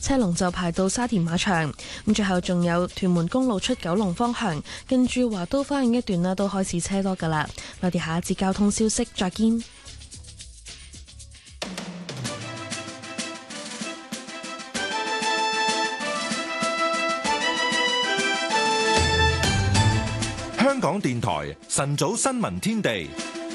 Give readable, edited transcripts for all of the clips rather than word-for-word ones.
車龍就排到沙田馬場。咁最後仲有屯門公路出九龍方向，近住華都花園一段啦，都開始車多噶啦。我哋下一節交通消息再見。 香港電台晨早新聞天地。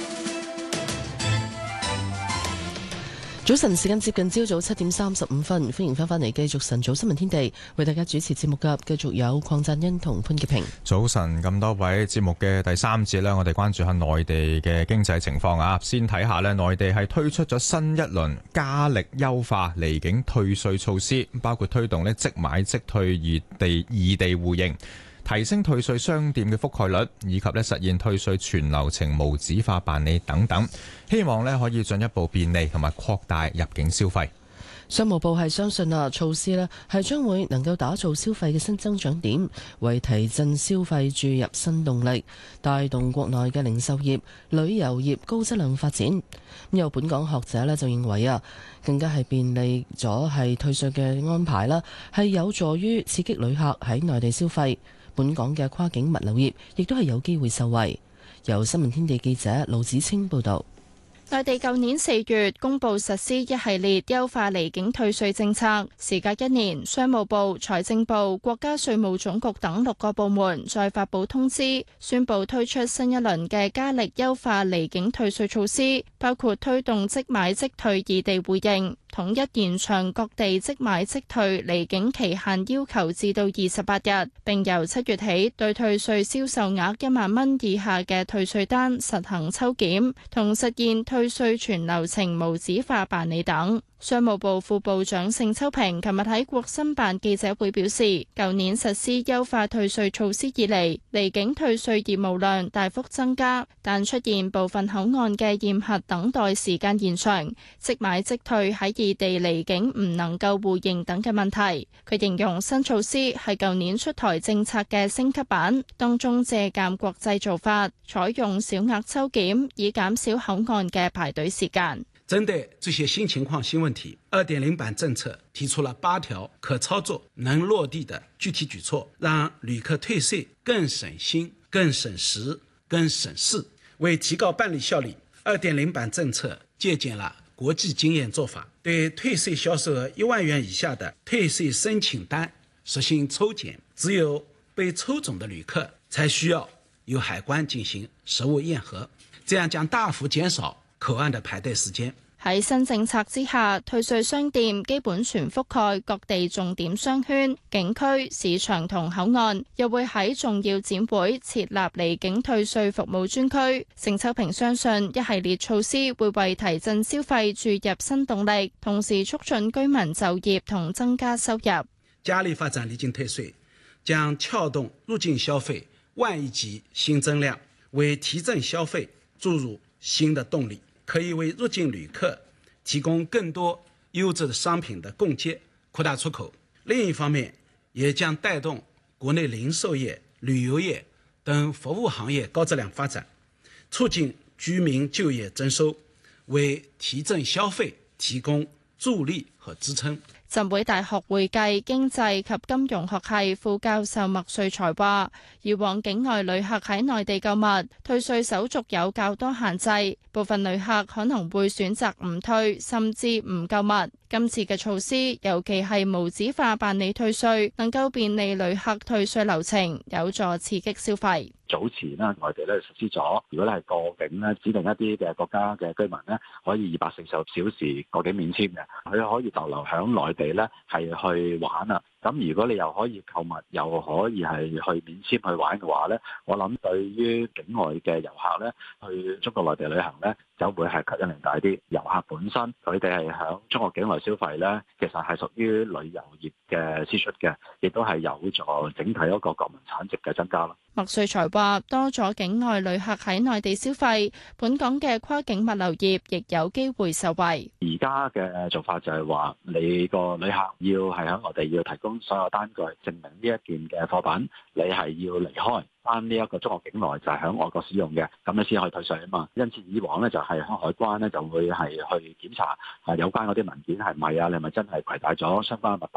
早晨時間接近朝早7:35，歡迎翻嚟繼續晨早新聞天地，為大家主持節目嘅繼續有鄺贊恩同潘潔平。 早晨咁多位，節目嘅第三節呢，我哋關注下內地嘅經濟情況啊。先睇下呢，內地係推出咗新一輪加力優化離境退稅措施，包括推動呢即買即退異地互認，提升退稅商店嘅覆蓋率，以及實現退稅全流程無紙化辦理等等，希望可以進一步便利同埋擴大入境消費。 商務部係相信措施係將會能夠打造消費嘅新增長點，為提振消費注入新動力，帶動國內嘅零售業、旅遊業高質量發展。咁有本港學者就認為更加係便利咗係退稅嘅安排啦，係有助於刺激旅客喺內地消費。本港嘅跨境物流業亦都係有機會受惠。由新聞天地記者盧子清報道。 內地舊年4月公布實施一系列優化離境退稅政策，時隔1年，商務部、財政部、國家稅務總局等6個部門再發布通知，宣布推出新一輪嘅加力優化離境退稅措施，包括推動即買即退異地互認，統一延長各地即買即退離境期限要求至到28日，並由7月起對退稅銷售額1萬蚊以下嘅退稅單實行抽檢，同實現退稅全流程無紙化辦理等。商務部副部長盛秋平琴日喺國新辦記者會表示，舊年實施優化退稅措施以嚟，離境退稅業務量大幅增加，但出現部分口岸嘅驗核等待時間延長，即買即退喺異地離境唔能夠互認等嘅問題。佢形容新措施係舊年出台政策嘅升級版，當中借鑑國際做法，採用小額抽檢，以減少口岸嘅排隊時間。 針對這些新情況、新問題 ,2.0 版政策提出了8條可操作、能落地的具體舉措，讓旅客退稅更省心、更省時、更省事。為提高辦理效率 ,2.0 版政策借鑑了國際經驗做法，對退稅銷售額1萬元以下的退稅申請單實行抽檢，只有被抽中的旅客才需要由海關進行實物驗核，這樣將大幅減少口岸的排隊時間。 喺新政策之下，退稅商店基本全覆蓋各地重點商圈、景區、市場同口岸，又會喺重要展會設立離境退稅服務專區。盛秋平相信一系列措施會為提振消費注入新動力，同時促進居民就業同增加收入。 加力發展離境退稅，將撬動入境消費萬億級新增量，為提振消費注入新的動力，可以為入境旅客提供更多優質的商品的供給，擴大出口。另一方面，也將帶動國內零售業、旅遊業等服務行業高質量發展，促進居民就業增收，為提振消費提供助力和支撐。 浸會大學會計、經濟及金融學系副教授麥瑞才話，以往境外旅客喺內地購物，退稅手續有較多限制，部分旅客可能會選擇唔退，甚至唔購物。今次嘅措施，尤其係無紙化辦理退稅，能夠便利旅客退稅流程，有助刺激消費。 早前呢，內地咧實施咗，如果咧係過境咧，指定一啲嘅國家嘅居民咧，可以240小時過境免簽嘅，佢可以逗留響內地咧係去玩啊。咁如果你又可以購物，又可以係去免簽去玩嘅話咧，我諗對於境外嘅遊客咧，去中國內地旅行咧，就會係吸引力大啲。遊客本身佢哋係響中國境內消費咧，其實係屬於旅遊業嘅支出嘅，亦都係有助整體一個國民產值嘅增加咯。 麥瑞才話：多咗境外旅客喺內地消費，本港嘅跨境物流業亦有機會受惠。 而家嘅做法就係話，你個旅客要係喺內地要提供所有單據，證明呢一件嘅貨品你係要離開翻呢一個中國境內，就係喺外國使用嘅，咁你先可以退稅啊嘛。因此以往咧就係海關咧就會係去檢查有關嗰啲文件係咪啊，你係咪真係攜帶咗相關嘅物